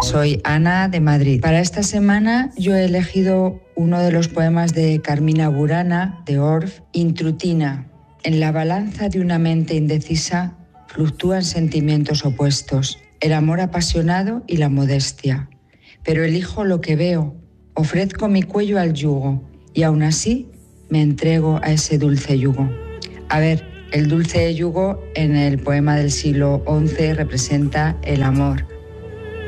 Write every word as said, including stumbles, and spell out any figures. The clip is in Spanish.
Soy Ana de Madrid. Para esta semana yo he elegido uno de los poemas de Carmina Burana, de Orff, Intrutina. En la balanza de una mente indecisa fluctúan sentimientos opuestos, el amor apasionado y la modestia. Pero elijo lo que veo, ofrezco mi cuello al yugo y aún así me entrego a ese dulce yugo. A ver, el dulce yugo en el poema del siglo once representa el amor.